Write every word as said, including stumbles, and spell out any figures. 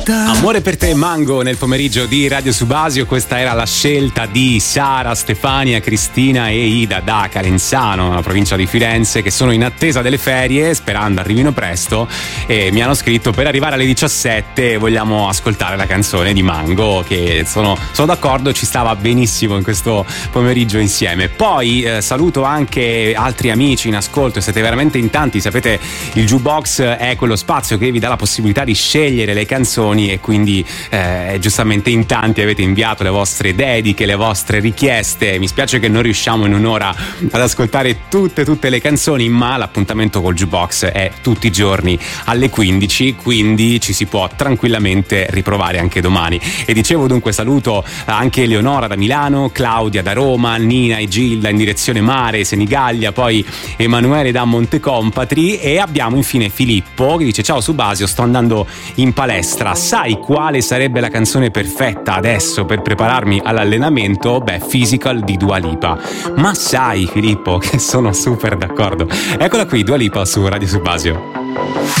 Amore per te, Mango, nel pomeriggio di Radio Subasio. Questa era la scelta di Sara, Stefania, Cristina e Ida da Calenzano, la provincia di Firenze, che sono in attesa delle ferie, sperando arrivino presto, e mi hanno scritto: per arrivare alle diciassette vogliamo ascoltare la canzone di Mango, che sono, sono d'accordo, ci stava benissimo in questo pomeriggio insieme. Poi eh, saluto anche altri amici in ascolto, siete veramente in tanti. Sapete, il Jukebox è quello spazio che vi dà la possibilità di scegliere le canzoni, e quindi eh, giustamente in tanti avete inviato le vostre dediche, le vostre richieste. Mi spiace che non riusciamo in un'ora ad ascoltare tutte tutte le canzoni, ma l'appuntamento col Jukebox è tutti i giorni alle quindici, quindi ci si può tranquillamente riprovare anche domani. E dicevo, dunque, saluto anche Eleonora da Milano, Claudia da Roma, Nina e Gilda in direzione mare, Senigallia, poi Emanuele da Montecompatri, e abbiamo infine Filippo che dice: ciao Subasio, sto andando in palestra, sai quale sarebbe la canzone perfetta adesso per prepararmi all'allenamento? Beh, Physical di Dua Lipa. Ma sai, Filippo, che sono super d'accordo. Eccola qui, Dua Lipa su Radio Subasio.